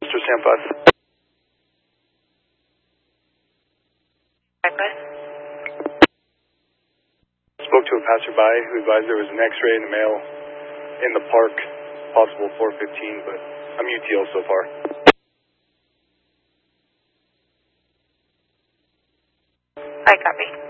Rochester, Sam 5. Spoke to a passerby who advised there was an X-ray in the mail in the park, possible 415, but I'm UTL so far. I copy.